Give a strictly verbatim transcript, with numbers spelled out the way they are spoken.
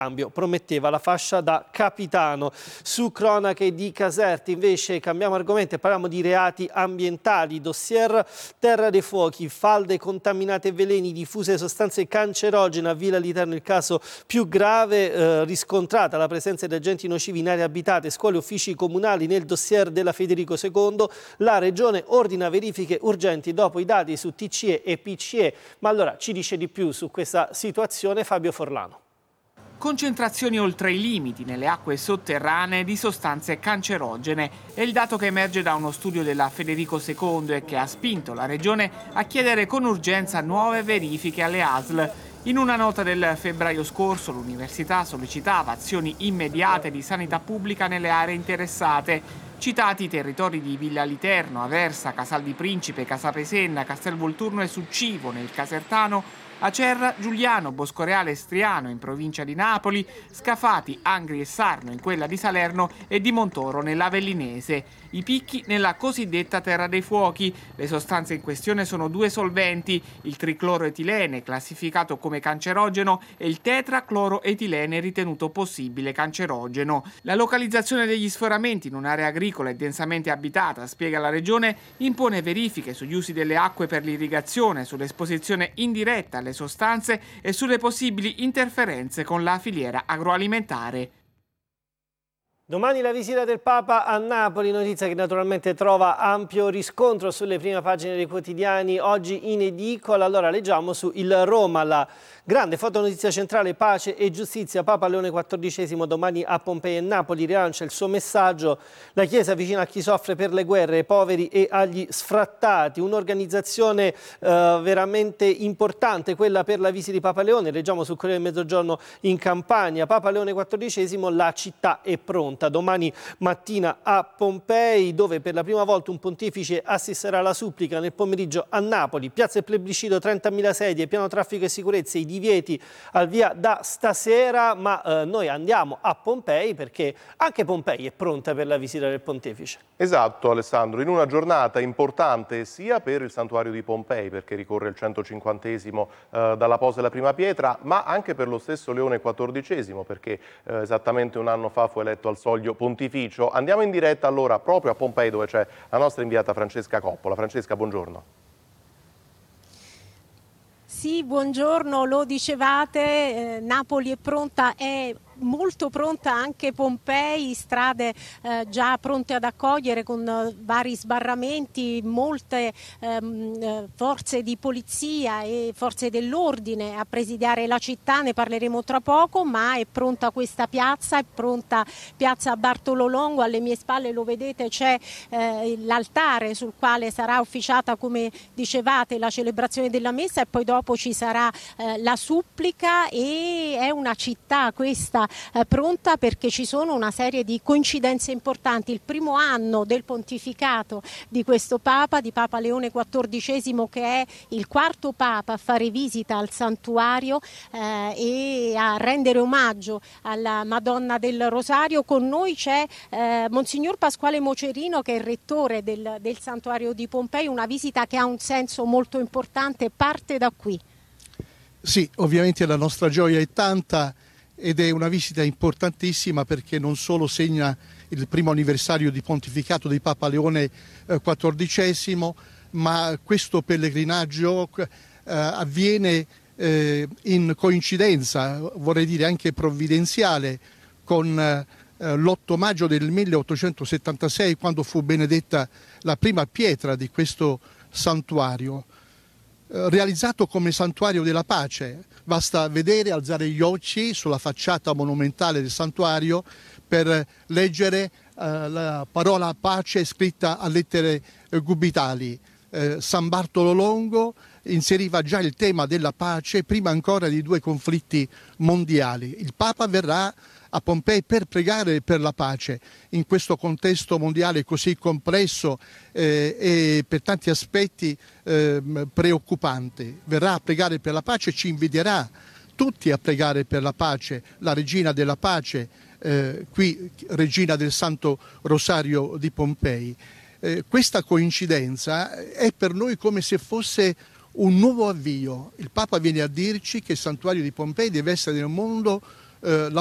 prometteva la fascia da capitano. Su Cronache di Caserta invece cambiamo argomento e parliamo di reati ambientali, dossier Terra dei Fuochi, falde contaminate e veleni, diffuse sostanze cancerogene a Villa Literno, il caso più grave, eh, riscontrata la presenza di agenti nocivi in aree abitate, scuole e uffici comunali nel dossier della Federico secondo. La Regione ordina verifiche urgenti dopo i dati su T C E e P C E. Ma allora ci dice di più su questa situazione Fabio Forlano. Concentrazioni oltre i limiti nelle acque sotterranee di sostanze cancerogene è il dato che emerge da uno studio della Federico secondo e che ha spinto la Regione a chiedere con urgenza nuove verifiche alle A S L. In una nota del febbraio scorso l'Università sollecitava azioni immediate di sanità pubblica nelle aree interessate. Citati i territori di Villa Literno, Aversa, Casal di Principe, Casapesenna, Castelvolturno e Succivo nel Casertano, Acerra, Giuliano, Boscoreale e Striano in provincia di Napoli, Scafati, Angri e Sarno in quella di Salerno e di Montoro nell'Avellinese. I picchi nella cosiddetta Terra dei Fuochi. Le sostanze in questione sono due solventi, il tricloroetilene classificato come cancerogeno e il tetracloroetilene ritenuto possibile cancerogeno. La localizzazione degli sforamenti in un'area agricola e densamente abitata, spiega la Regione, impone verifiche sugli usi delle acque per l'irrigazione, sull'esposizione indiretta alle sostanze e sulle possibili interferenze con la filiera agroalimentare. Domani la visita del Papa a Napoli, notizia che naturalmente trova ampio riscontro sulle prime pagine dei quotidiani oggi in edicola. Allora leggiamo su Il Roma, la grande fotonotizia centrale, pace e giustizia. Papa Leone quattordicesimo domani a Pompei e Napoli rilancia il suo messaggio. La Chiesa vicina a chi soffre per le guerre, ai poveri e agli sfrattati. Un'organizzazione eh, veramente importante, quella per la visita di Papa Leone. Leggiamo sul Corriere del Mezzogiorno in Campania. Papa Leone quattordicesimo, la città è pronta. Domani mattina a Pompei, dove per la prima volta un pontefice assisterà alla supplica. Nel pomeriggio a Napoli, piazza del plebiscito, trentamila sedie, piano traffico e sicurezza, i divieti al via da stasera, ma eh, noi andiamo a Pompei perché anche Pompei è pronta per la visita del pontefice. Esatto Alessandro, in una giornata importante sia per il santuario di Pompei, perché ricorre il centocinquantesimo eh, dalla posa della prima pietra, ma anche per lo stesso Leone quattordicesimo, perché eh, esattamente un anno fa fu eletto al soglio pontificio. Andiamo in diretta allora proprio a Pompei, dove c'è la nostra inviata Francesca Coppola. Francesca, buongiorno. Sì, buongiorno, lo dicevate, eh, Napoli è pronta, è molto pronta anche Pompei, strade eh, già pronte ad accogliere con eh, vari sbarramenti, molte ehm, forze di polizia e forze dell'ordine a presidiare la città, ne parleremo tra poco, ma è pronta questa piazza, è pronta piazza Bartolo Longo, alle mie spalle lo vedete c'è eh, l'altare sul quale sarà officiata, come dicevate, la celebrazione della messa e poi dopo ci sarà eh, la supplica, e è una città questa Eh, pronta perché ci sono una serie di coincidenze importanti. Il primo anno del pontificato di questo Papa, di Papa Leone quattordicesimo, che è il quarto Papa a fare visita al santuario eh, e a rendere omaggio alla Madonna del Rosario. Con noi c'è eh, Monsignor Pasquale Mocerino, che è il rettore del, del santuario di Pompei, una visita che ha un senso molto importante, parte da qui. Sì, ovviamente la nostra gioia è tanta ed è una visita importantissima perché non solo segna il primo anniversario di pontificato di Papa Leone quattordicesimo, ma questo pellegrinaggio eh, avviene eh, in coincidenza, vorrei dire anche provvidenziale, con eh, l'otto maggio del milleottocentosettantasei, quando fu benedetta la prima pietra di questo santuario. Realizzato come santuario della pace, basta vedere, alzare gli occhi sulla facciata monumentale del santuario per leggere eh, la parola pace scritta a lettere eh, gubitali. Eh, San Bartolo Longo inseriva già il tema della pace prima ancora di due conflitti mondiali. Il Papa verrà a Pompei per pregare per la pace in questo contesto mondiale così complesso eh, e per tanti aspetti eh, preoccupante. Verrà a pregare per la pace, ci inviterà tutti a pregare per la pace, la Regina della Pace, eh, qui Regina del Santo Rosario di Pompei. Eh, questa coincidenza è per noi come se fosse un nuovo avvio. Il Papa viene a dirci che il santuario di Pompei deve essere nel mondo eh,